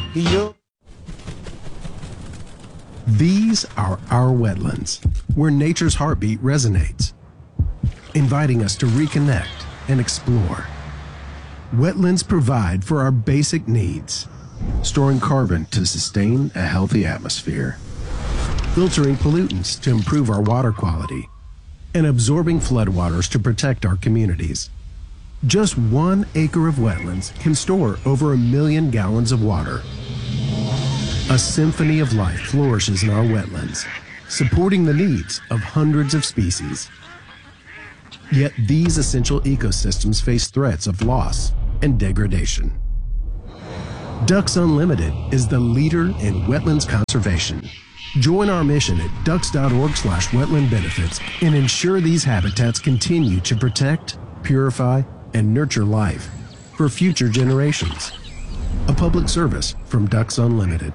These are our wetlands, where nature's heartbeat resonates, inviting us to reconnect and explore. Wetlands provide for our basic needs, storing carbon to sustain a healthy atmosphere, filtering pollutants to improve our water quality, and absorbing floodwaters to protect our communities. Just 1 acre of wetlands can store over 1 million gallons of water. A symphony of life flourishes in our wetlands, supporting the needs of hundreds of species. Yet these essential ecosystems face threats of loss and degradation. Ducks Unlimited is the leader in wetlands conservation. Join our mission at ducks.org/wetland benefits and ensure these habitats continue to protect, purify, and nurture life for future generations. A public service from Ducks Unlimited.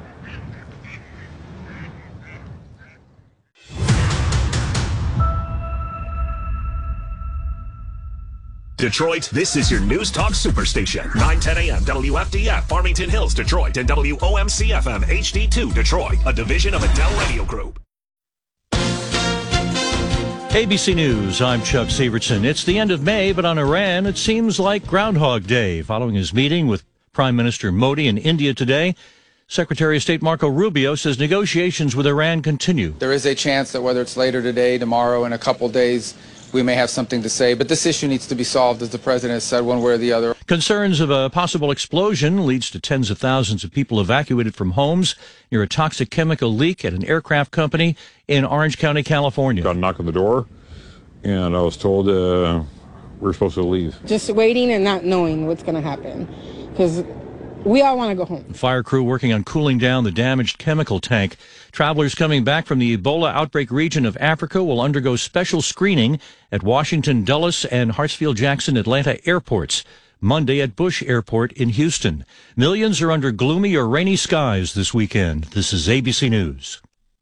Detroit, this is your News Talk Superstation. 9:10 a.m. WFDF, Farmington Hills, Detroit, and WOMC-FM HD2, Detroit, a division of Adele Radio Group. ABC News, I'm Chuck Severson. It's the end of May, but on Iran, it seems like Groundhog Day. Following his meeting with Prime Minister Modi in India today, Secretary of State Marco Rubio says negotiations with Iran continue. There is a chance that whether it's later today, tomorrow, in a couple days, we may have something to say, but this issue needs to be solved, as the president has said, one way or the other. Concerns of a possible explosion leads to tens of thousands of people evacuated from homes near a toxic chemical leak at an aircraft company in Orange County, California. Got a knock on the door, and I was told we're supposed to leave. Just waiting and not knowing what's going to happen, because we all want to go home. Fire crew working on cooling down the damaged chemical tank. Travelers coming back from the Ebola outbreak region of Africa will undergo special screening at Washington Dulles and Hartsfield-Jackson Atlanta airports. Monday at Bush Airport in Houston. Millions are under gloomy or rainy skies this weekend. This is ABC News.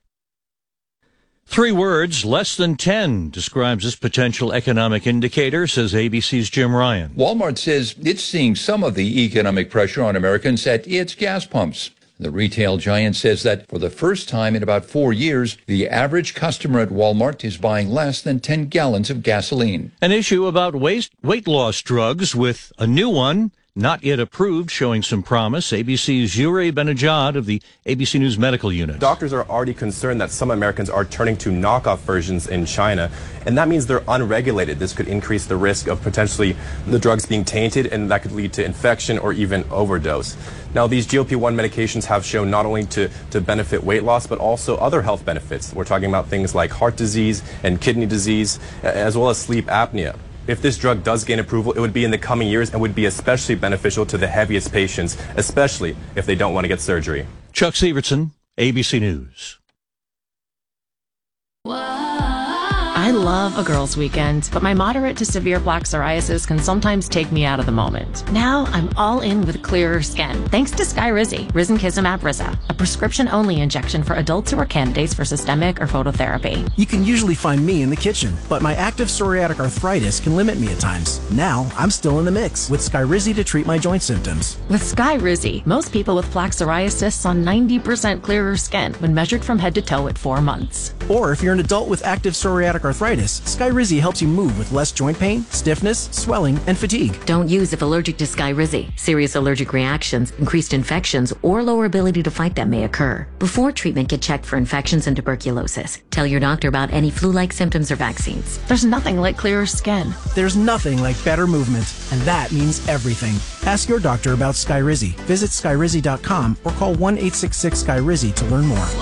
3 words, less than 10, describes this potential economic indicator, says ABC's Jim Ryan. Walmart says it's seeing some of the economic pressure on Americans at its gas pumps. The retail giant says that for the first time in about 4 years, the average customer at Walmart is buying less than 10 gallons of gasoline. An issue about weight loss drugs, with a new one not yet approved, showing some promise. ABC's Yuri Benajad of the ABC News Medical Unit. Doctors are already concerned that some Americans are turning to knockoff versions in China, and that means they're unregulated. This could increase the risk of potentially the drugs being tainted, and that could lead to infection or even overdose. Now, these GLP-1 medications have shown not only to benefit weight loss, but also other health benefits. We're talking about things like heart disease and kidney disease, as well as sleep apnea. If this drug does gain approval, it would be in the coming years and would be especially beneficial to the heaviest patients, especially if they don't want to get surgery. Chuck Severson, ABC News. I love a girls' weekend, but my moderate to severe plaque psoriasis can sometimes take me out of the moment. Now I'm all in with clearer skin, thanks to Skyrizi, risankizumab Riza, a prescription-only injection for adults who are candidates for systemic or phototherapy. You can usually find me in the kitchen, but my active psoriatic arthritis can limit me at times. Now I'm still in the mix with Skyrizi to treat my joint symptoms. With Skyrizi, most people with plaque psoriasis saw 90% clearer skin when measured from head to toe at 4 months. Or if you're an adult with active psoriatic arthritis, Skyrizi helps you move with less joint pain, stiffness, swelling, and fatigue. Don't use if allergic to Skyrizi. Serious allergic reactions, increased infections, or lower ability to fight them may occur. Before treatment, get checked for infections and tuberculosis. Tell your doctor about any flu-like symptoms or vaccines. There's nothing like clearer skin. There's nothing like better movement, and that means everything. Ask your doctor about Skyrizi. Visit Skyrizi.com or call 1-866-SKYRIZI to learn more.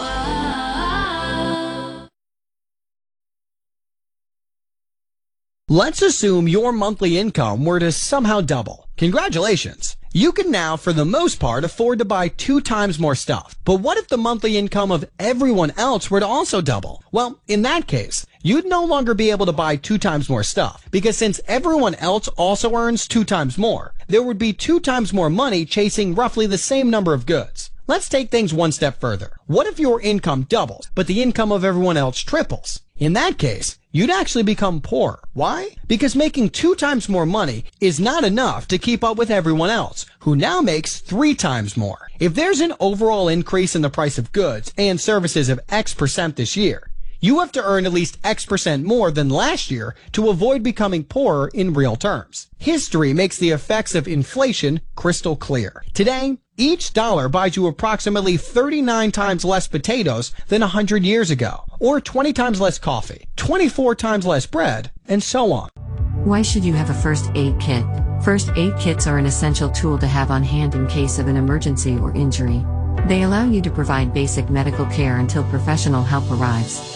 Let's assume your monthly income were to somehow double. Congratulations! You can now, for the most part, afford to buy 2 times more stuff. But what if the monthly income of everyone else were to also double? Well, in that case, you'd no longer be able to buy 2 times more stuff. Because since everyone else also earns 2 times more, there would be 2 times more money chasing roughly the same number of goods. Let's take things one step further. What if your income doubles, but the income of everyone else triples? In that case, you'd actually become poorer. Why? Because making 2 times more money is not enough to keep up with everyone else, who now makes 3 times more. If there's an overall increase in the price of goods and services of X% this year, you have to earn at least X% more than last year to avoid becoming poorer in real terms. History makes the effects of inflation crystal clear. Today, each dollar buys you approximately 39 times less potatoes than 100 years ago, or 20 times less coffee, 24 times less bread, and so on. Why should you have a first aid kit? First aid kits are an essential tool to have on hand in case of an emergency or injury. They allow you to provide basic medical care until professional help arrives.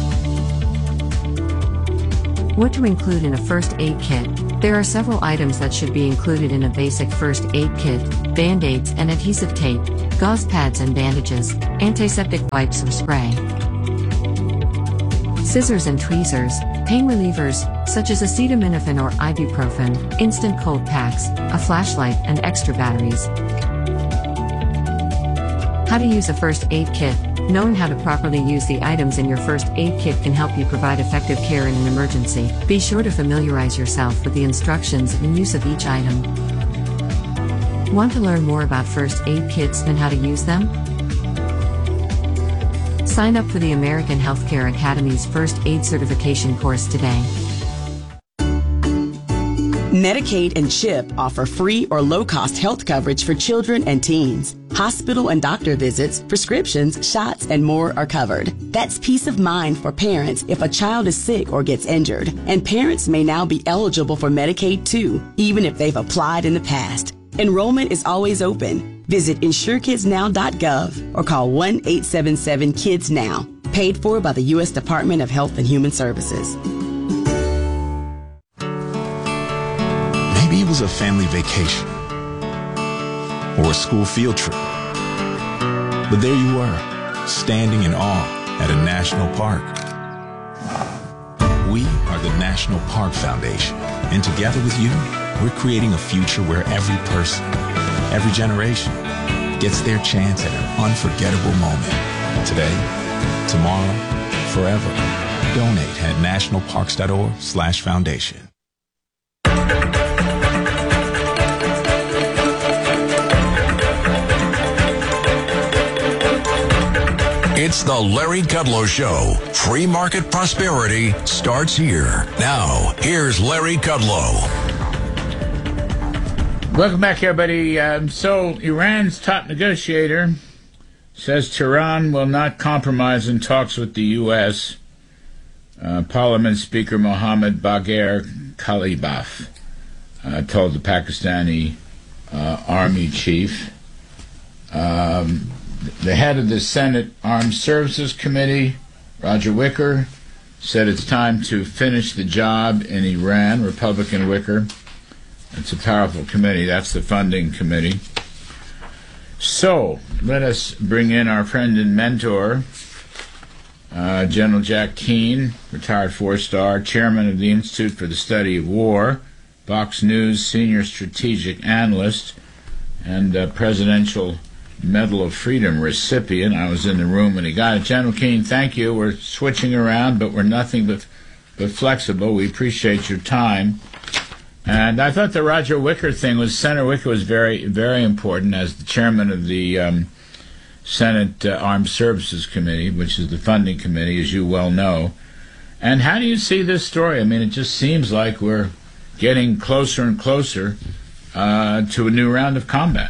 What to include in a first aid kit? There are several items that should be included in a basic first aid kit: Band-Aids and adhesive tape, gauze pads and bandages, antiseptic wipes or spray, scissors and tweezers, pain relievers, such as acetaminophen or ibuprofen, instant cold packs, a flashlight, and extra batteries. How to use a first aid kit. Knowing how to properly use the items in your first aid kit can help you provide effective care in an emergency. Be sure to familiarize yourself with the instructions and use of each item. Want to learn more about first aid kits and how to use them? Sign up for the American Healthcare Academy's First Aid Certification course today. Medicaid and CHIP offer free or low-cost health coverage for children and teens. Hospital and doctor visits, prescriptions, shots, and more are covered. That's peace of mind for parents if a child is sick or gets injured. And parents may now be eligible for Medicaid too, even if they've applied in the past. Enrollment is always open. Visit InsureKidsNow.gov or call 1-877-KIDS-NOW. Paid for by the U.S. Department of Health and Human Services. Maybe it was a family vacation or a school field trip. But there you were, standing in awe at a national park. We are the National Park Foundation, and together with you, we're creating a future where every person, every generation, gets their chance at an unforgettable moment. Today, tomorrow, forever. Donate at nationalparks.org/foundation. It's the Larry Kudlow Show. Free market prosperity starts here. Now, here's Larry Kudlow. Welcome back, everybody. So, Iran's top negotiator says Tehran will not compromise in talks with the U.S. Parliament Speaker Mohammad Bagher Khalibaf told the Pakistani army chief. The head of the Senate Armed Services Committee, Roger Wicker, said it's time to finish the job in Iran. Republican Wicker. It's a powerful committee. That's the funding committee. So, let us bring in our friend and mentor, General Jack Keane, retired 4-star, chairman of the Institute for the Study of War, Fox News senior strategic analyst, and Presidential Medal of Freedom recipient. I was in the room when he got it. General Keane, thank you. We're switching around, but we're nothing but flexible. We appreciate your time. And I thought the Roger Wicker thing was, Senator Wicker was very, very important as the chairman of the Senate Armed Services Committee, which is the funding committee, as you well know. And how do you see this story? I mean, it just seems like we're getting closer and closer to a new round of combat.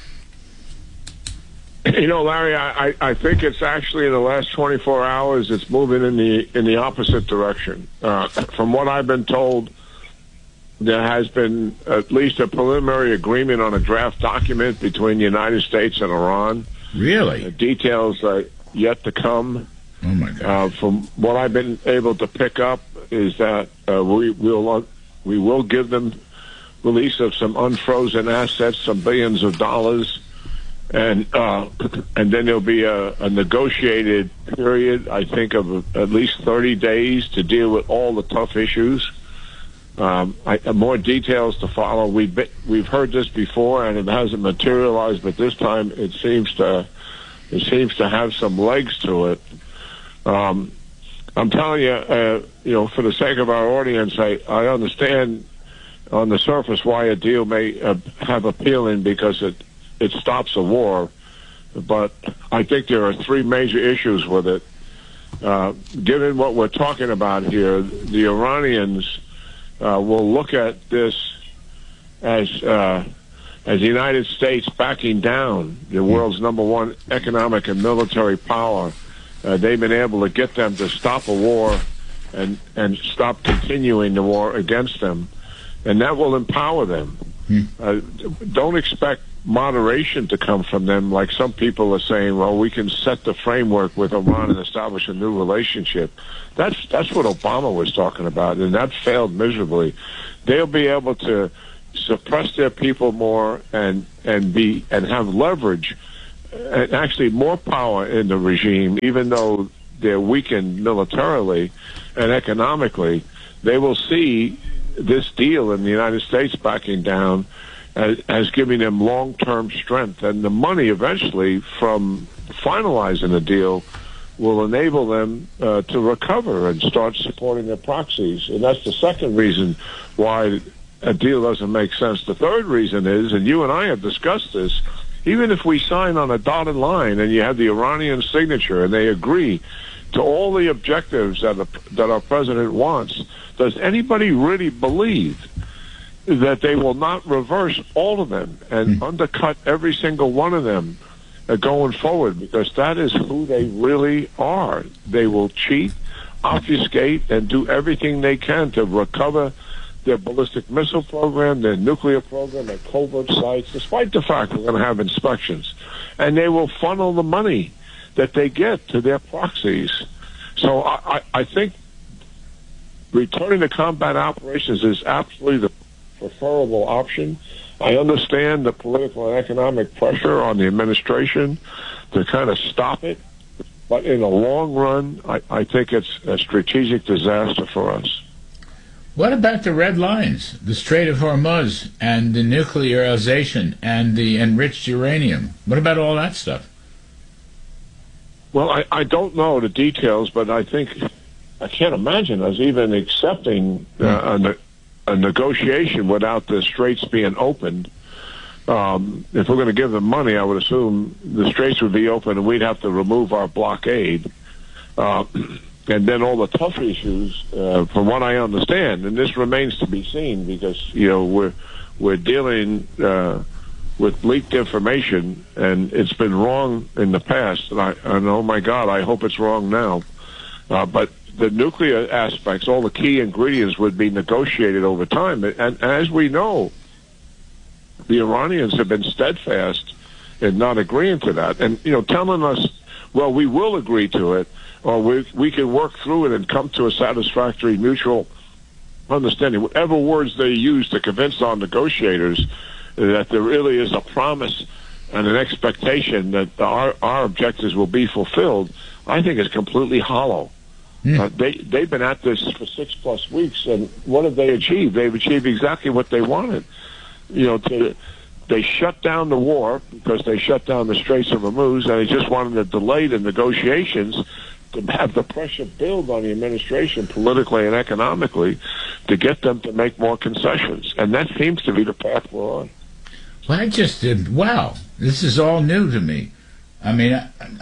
You know, Larry, I think it's actually in the last 24 hours it's moving in the opposite direction. From what I've been told, there has been at least a preliminary agreement on a draft document between the United States and Iran. Really? The details are yet to come. Oh, my God. From what I've been able to pick up is that we will give them release of some unfrozen assets, some billions of dollars, and then there'll be a negotiated period, I think, of at least 30 days to deal with all the tough issues. More details to follow. We've heard this before, and it hasn't materialized, but this time it seems to have some legs to it. I'm telling you, for the sake of our audience, I understand on the surface why a deal may have appealing because it stops a war, but I think there are three major issues with it. Given what we're talking about here, the Iranians will look at this as the United States backing down the world's #1 economic and military power. They've been able to get them to stop a war and stop continuing the war against them, and that will empower them. Don't expect moderation to come from them like some people are saying, well, we can set the framework with Iran and establish a new relationship. That's what Obama was talking about, and that failed miserably. They'll be able to suppress their people more and have leverage and actually more power in the regime, even though they're weakened militarily and economically. They will see this deal in the United States backing down as giving them long-term strength, and the money eventually from finalizing the deal will enable them to recover and start supporting their proxies. And that's the second reason why a deal doesn't make sense. The third reason is, and you and I have discussed this, even if we sign on a dotted line and you have the Iranian signature and they agree to all the objectives that our president wants, does anybody really believe that they will not reverse all of them and undercut every single one of them going forward? Because that is who they really are. They will cheat, obfuscate, and do everything they can to recover their ballistic missile program, their nuclear program at covert sites, despite the fact we're going to have inspections. And they will funnel the money that they get to their proxies. So I think returning to combat operations is absolutely the preferable option. I understand the political and economic pressure on the administration to kind of stop it, but in the long run, I think it's a strategic disaster for us. What about the red lines, the Strait of Hormuz, and the nuclearization and the enriched uranium? What about all that stuff? Well, I don't know the details, but I can't imagine us even accepting a negotiation without the straits being opened. If we're going to give them money, I would assume the straits would be open and we'd have to remove our blockade. And then all the tough issues, from what I understand, and this remains to be seen because, we're dealing with leaked information, and it's been wrong in the past. And oh my God, I hope it's wrong now. But the nuclear aspects, all the key ingredients would be negotiated over time. And as we know, the Iranians have been steadfast in not agreeing to that. And, telling us, well, we will agree to it, or we can work through it and come to a satisfactory mutual understanding. Whatever words they use to convince our negotiators that there really is a promise and an expectation that our objectives will be fulfilled, I think is completely hollow. They've been at this for 6+ weeks, and what have they achieved? They've achieved exactly what they wanted. They shut down the war because they shut down the Straits of Hormuz, and they just wanted to delay the negotiations to have the pressure build on the administration politically and economically to get them to make more concessions. And that seems to be the path we're on. Well, wow, this is all new to me. I mean,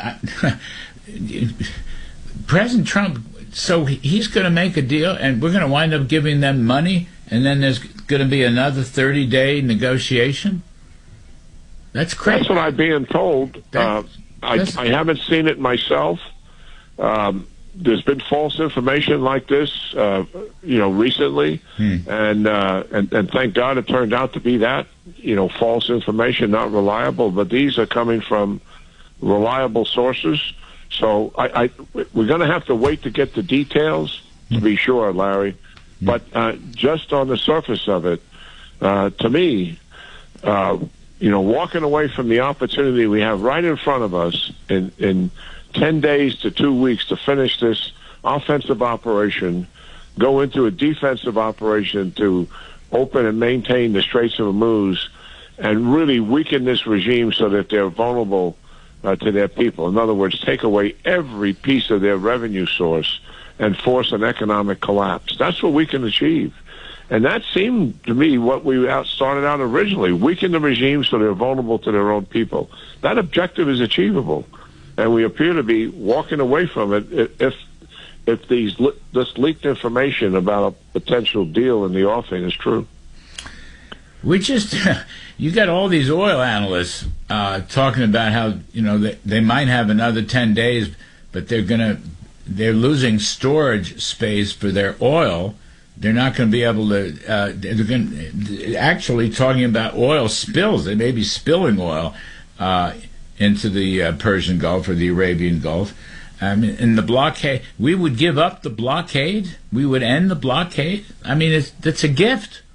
President Trump, so he's going to make a deal, and we're going to wind up giving them money, and then there's going to be another 30-day negotiation? That's crazy. That's what I'm being told. I haven't seen it myself. There's been false information like this, recently, and thank God it turned out to be that, false information, not reliable. But these are coming from reliable sources. So we're going to have to wait to get the details to be sure, Larry. But just on the surface of it, to me, walking away from the opportunity we have right in front of us in 10 days to 2 weeks to finish this offensive operation go into a defensive operation to open and maintain the Straits of Hormuz and really weaken this regime so that they're vulnerable to their people. In other words, take away every piece of their revenue source and force an economic collapse. That's what we can achieve. And that seemed to me what we started out originally, weaken the regime so they're vulnerable to their own people. That objective is achievable, and we appear to be walking away from it if this leaked information about a potential deal in the offing is true. You got all these oil analysts talking about how they might have another 10 days, but they're losing storage space for their oil. They're not going to be able to. They're actually talking about oil spills. They may be spilling oil into the Persian Gulf or the Arabian Gulf. In the blockade, we would give up the blockade. We would end the blockade. I mean, it's a gift.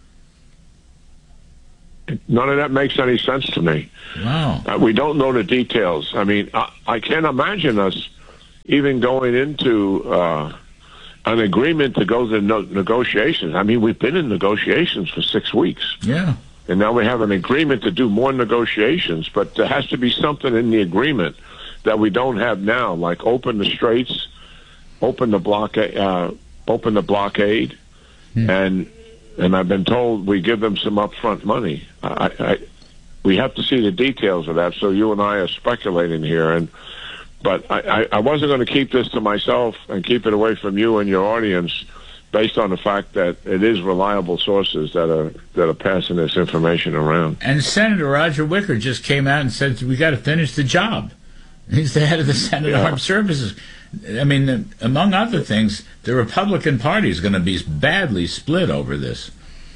None of that makes any sense to me. Wow. We don't know the details. I mean, I can't imagine us even going into an agreement to go to negotiations. I mean, we've been in negotiations for 6 weeks. Yeah. And now we have an agreement to do more negotiations, but there has to be something in the agreement that we don't have now, like open the straits, open the blockade, and I've been told we give them some upfront money. We have to see the details of that, so you and I are speculating here. But I wasn't going to keep this to myself and keep it away from you and your audience based on the fact that it is reliable sources that are passing this information around. And Senator Roger Wicker just came out and said, we got to finish the job. He's the head of the Senate Armed Services. I mean, among other things, the Republican Party is going to be badly split over this.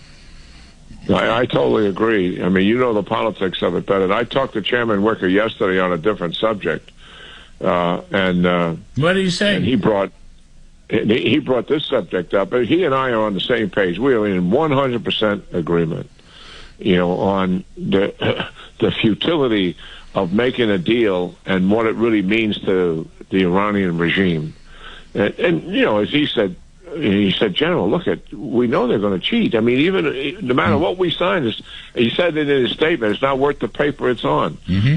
I totally agree. I mean, you know the politics of it better. I talked to Chairman Wicker yesterday on a different subject. And what did he say? And he brought this subject up. But he and I are on the same page. We are in 100% agreement, on the futility of making a deal and what it really means to the Iranian regime. And as he said, General, we know they're going to cheat. I mean, even no matter what we sign, he said it in his statement, it's not worth the paper it's on.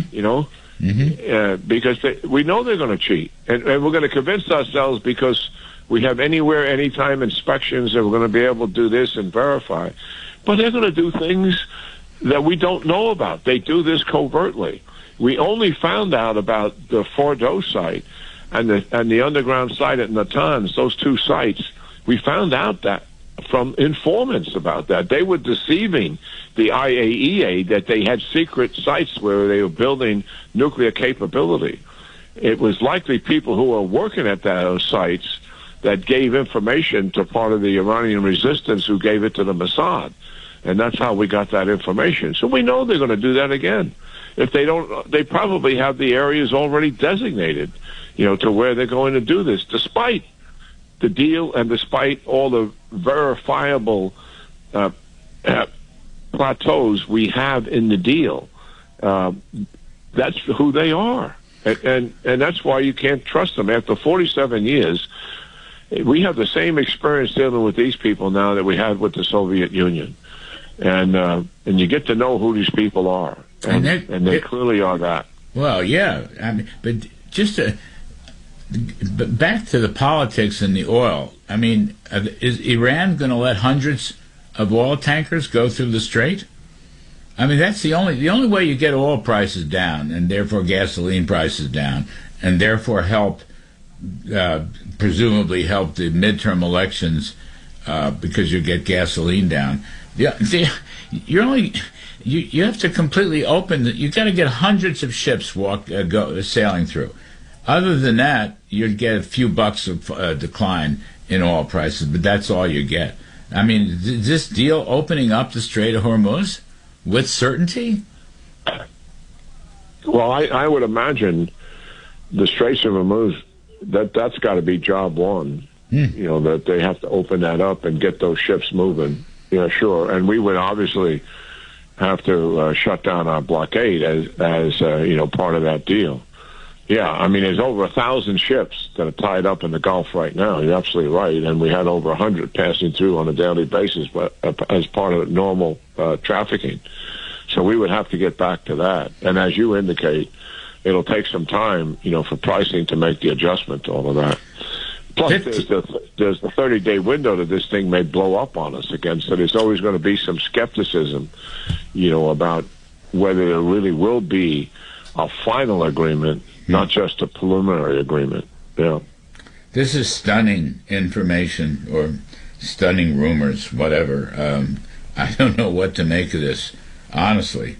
Because we know they're going to cheat, and we're going to convince ourselves because we have anywhere, anytime inspections, and we're going to be able to do this and verify. But they're going to do things that we don't know about. They do this covertly. We only found out about the Fordo site and the underground site at Natanz, those two sites. We found out that from informants about that. They were deceiving the IAEA that they had secret sites where they were building nuclear capability. It was likely people who were working at those sites that gave information to part of the Iranian resistance who gave it to the Mossad. And that's how we got that information. So we know they're going to do that again. If they don't, they probably have the areas already designated, to where they're going to do this, despite the deal and despite all the verifiable plateaus we have in the deal. That's who they are. And that's why you can't trust them. After 47 years, we have the same experience dealing with these people now that we had with the Soviet Union. And you get to know who these people are. And they clearly are that. Well, yeah. I mean, but but back to the politics and the oil. I mean, is Iran going to let hundreds of oil tankers go through the strait? I mean, that's the only way you get oil prices down, and therefore gasoline prices down, and therefore presumably help the midterm elections because you get gasoline down. You have to completely open. You got to get hundreds of ships sailing through. Other than that, you'd get a few bucks of decline in oil prices, but that's all you get. I mean, is this deal opening up the Strait of Hormuz with certainty? Well, I would imagine the Straits of Hormuz, that's got to be job one. That they have to open that up and get those ships moving. Yeah, sure. And we would obviously have to shut down our blockade as part of that deal. Yeah, I mean, there's over 1,000 ships that are tied up in the Gulf right now. You're absolutely right. And we had over 100 passing through on a daily basis but as part of normal trafficking. So we would have to get back to that. And as you indicate, it'll take some time, for pricing to make the adjustment to all of that. Plus, there's the 30-day window that this thing may blow up on us again. So there's always going to be some skepticism, about whether there really will be a final agreement, not just a preliminary agreement. Yeah. This is stunning information or stunning rumors, whatever. I don't know what to make of this, honestly.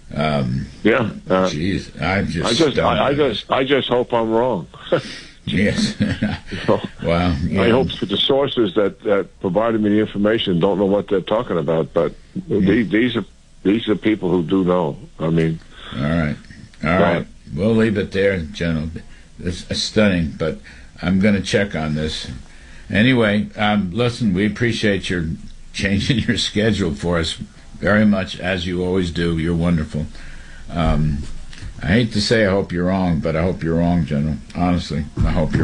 Geez, I just hope I'm wrong. Yes. Wow. I hope that the sources that provided me the information don't know what they're talking about, but these are people who do know. I mean. All right. We'll leave it there, General. It's stunning, but I'm going to check on this. Anyway, listen, we appreciate your changing your schedule for us very much, as you always do. You're wonderful. I hate to say I hope you're wrong, but I hope you're wrong, General. Honestly, I hope you're